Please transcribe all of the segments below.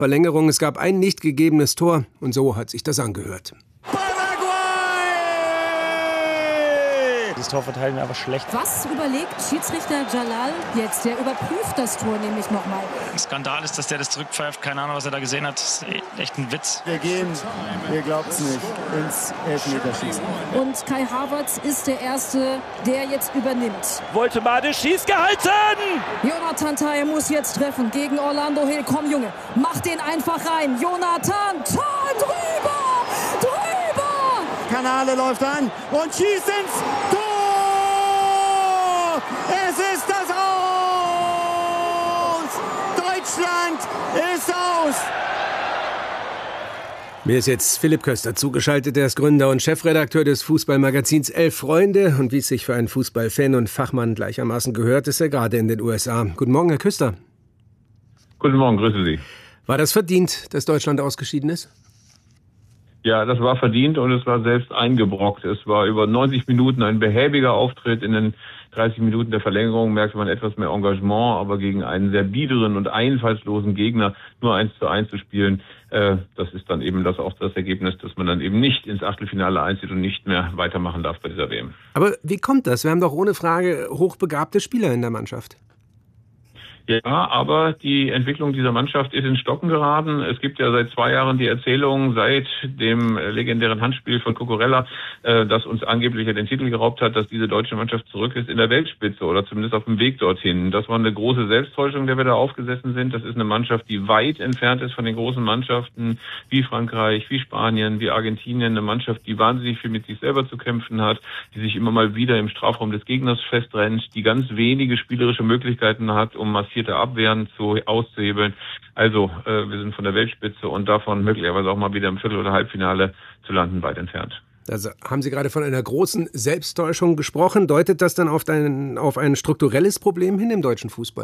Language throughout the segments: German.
Verlängerung, es gab ein nicht gegebenes Tor und so hat sich das angehört. Das Tor verteilen wir einfach schlecht. Was überlegt Schiedsrichter Jalal jetzt? Der überprüft das Tor nämlich nochmal. Ein Skandal ist, dass der das zurückpfeift. Keine Ahnung, was er da gesehen hat. Das ist echt ein Witz. Wir gehen, ihr glaubt es nicht, ins Elfmeterschießen. Und Kai Havertz ist der Erste, der jetzt übernimmt. Woltemade schießt gehalten! Jonathan Tah muss jetzt treffen gegen Orlando Hill. Komm, Junge, mach den einfach rein. Jonathan Tah drüber! Kanale läuft an und schießt ins Tor! Es ist das Aus! Deutschland ist aus! Mir ist jetzt Philipp Köster zugeschaltet, der ist Gründer und Chefredakteur des Fußballmagazins 11 Freunde. Und wie es sich für einen Fußballfan und Fachmann gleichermaßen gehört, ist er gerade in den USA. Guten Morgen, Herr Köster. Guten Morgen, grüße Sie. War das verdient, dass Deutschland ausgeschieden ist? Ja, das war verdient und es war selbst eingebrockt. Es war über 90 Minuten ein behäbiger Auftritt. In den 30 Minuten der Verlängerung merkte man etwas mehr Engagement, aber gegen einen sehr biederen und einfallslosen Gegner nur 1:1 zu spielen, das ist dann eben auch das Ergebnis, dass man dann eben nicht ins Achtelfinale einzieht und nicht mehr weitermachen darf bei dieser WM. Aber wie kommt das? Wir haben doch ohne Frage hochbegabte Spieler in der Mannschaft. Ja, aber die Entwicklung dieser Mannschaft ist ins Stocken geraten. Es gibt ja seit 2 Jahren die Erzählung, seit dem legendären Handspiel von Cucurella, das uns angeblich ja den Titel geraubt hat, dass diese deutsche Mannschaft zurück ist in der Weltspitze oder zumindest auf dem Weg dorthin. Das war eine große Selbsttäuschung, der wir da aufgesessen sind. Das ist eine Mannschaft, die weit entfernt ist von den großen Mannschaften wie Frankreich, wie Spanien, wie Argentinien. Eine Mannschaft, die wahnsinnig viel mit sich selber zu kämpfen hat, die sich immer mal wieder im Strafraum des Gegners festrennt, die ganz wenige spielerische Möglichkeiten hat, um massierte Abwehren auszuhebeln. Also wir sind von der Weltspitze und davon möglicherweise auch mal wieder im Viertel- oder Halbfinale zu landen weit entfernt. Also haben Sie gerade von einer großen Selbsttäuschung gesprochen. Deutet das dann auf ein strukturelles Problem hin im deutschen Fußball?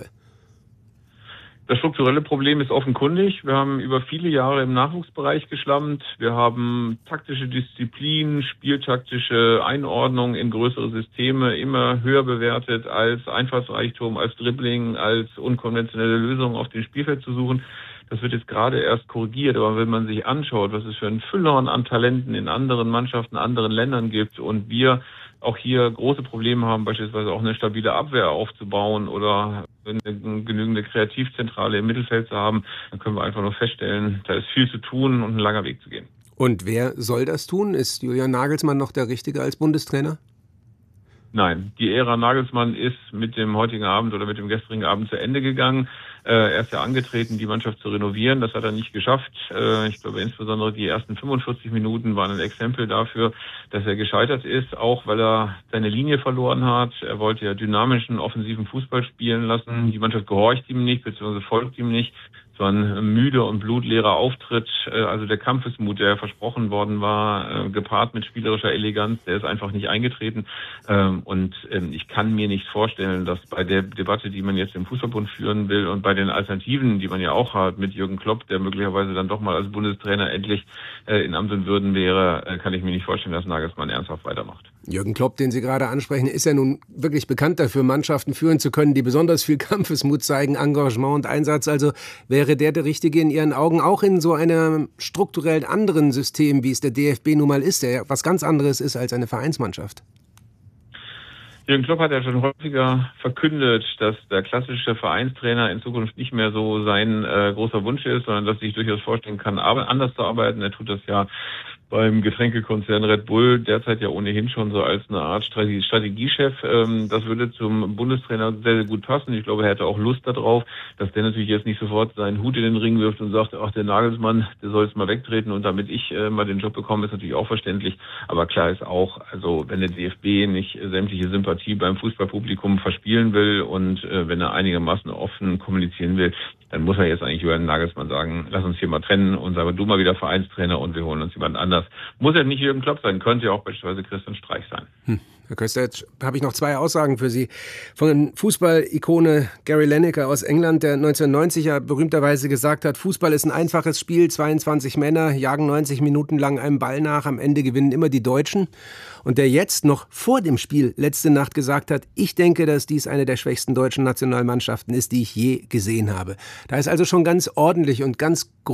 Das strukturelle Problem ist offenkundig. Wir haben über viele Jahre im Nachwuchsbereich geschlammt. Wir haben taktische Disziplin, spieltaktische Einordnung in größere Systeme immer höher bewertet als Einfallsreichtum, als Dribbling, als unkonventionelle Lösungen auf dem Spielfeld zu suchen. Das wird jetzt gerade erst korrigiert, aber wenn man sich anschaut, was es für ein Füllhorn an Talenten in anderen Mannschaften, anderen Ländern gibt und wir auch hier große Probleme haben, beispielsweise auch eine stabile Abwehr aufzubauen oder eine genügende Kreativzentrale im Mittelfeld zu haben, dann können wir einfach nur feststellen, da ist viel zu tun und ein langer Weg zu gehen. Und wer soll das tun? Ist Julian Nagelsmann noch der Richtige als Bundestrainer? Nein, die Ära Nagelsmann ist mit dem heutigen Abend oder mit dem gestrigen Abend zu Ende gegangen. Er ist ja angetreten, die Mannschaft zu renovieren. Das hat er nicht geschafft. Ich glaube, insbesondere die ersten 45 Minuten waren ein Exempel dafür, dass er gescheitert ist, auch weil er seine Linie verloren hat. Er wollte ja dynamischen, offensiven Fußball spielen lassen. Die Mannschaft gehorcht ihm nicht, beziehungsweise folgt ihm nicht. Es war ein müder und blutleerer Auftritt. Also der Kampfesmut, der versprochen worden war, gepaart mit spielerischer Eleganz, der ist einfach nicht eingetreten. Und ich kann mir nicht vorstellen, dass bei der Debatte, die man jetzt im Fußballbund führen will und bei den Alternativen, die man ja auch hat mit Jürgen Klopp, der möglicherweise dann doch mal als Bundestrainer endlich in Amt und Würden wäre, kann ich mir nicht vorstellen, dass Nagelsmann ernsthaft weitermacht. Jürgen Klopp, den Sie gerade ansprechen, ist ja nun wirklich bekannt dafür, Mannschaften führen zu können, die besonders viel Kampfesmut zeigen, Engagement und Einsatz. Also wäre der Richtige in Ihren Augen auch in so einem strukturell anderen System, wie es der DFB nun mal ist, der ja was ganz anderes ist als eine Vereinsmannschaft? Jürgen Klopp hat ja schon häufiger verkündet, dass der klassische Vereinstrainer in Zukunft nicht mehr so sein großer Wunsch ist, sondern dass er sich durchaus vorstellen kann, anders zu arbeiten. Er tut das ja beim Getränkekonzern Red Bull derzeit ja ohnehin schon so als eine Art Strategiechef. Das würde zum Bundestrainer sehr, sehr gut passen. Ich glaube, er hätte auch Lust darauf, dass der natürlich jetzt nicht sofort seinen Hut in den Ring wirft und sagt, ach, der Nagelsmann, der soll jetzt mal wegtreten und damit ich mal den Job bekomme, ist natürlich auch verständlich. Aber klar ist auch, also wenn der DFB nicht sämtliche Sympathie beim Fußballpublikum verspielen will und wenn er einigermaßen offen kommunizieren will, dann muss er jetzt eigentlich Julian Nagelsmann sagen, lass uns hier mal trennen und sag du mal wieder Vereinstrainer und wir holen uns jemand anders. Muss ja nicht Jürgen Klopp sein, könnte ja auch beispielsweise Christian Streich sein. Herr Köster, jetzt habe ich noch 2 Aussagen für Sie. Von Fußball-Ikone Gary Lineker aus England, der 1990 ja berühmterweise gesagt hat, Fußball ist ein einfaches Spiel, 22 Männer jagen 90 Minuten lang einem Ball nach, am Ende gewinnen immer die Deutschen. Und der jetzt noch vor dem Spiel letzte Nacht gesagt hat, ich denke, dass dies eine der schwächsten deutschen Nationalmannschaften ist, die ich je gesehen habe. Da ist also schon ganz ordentlich und ganz groß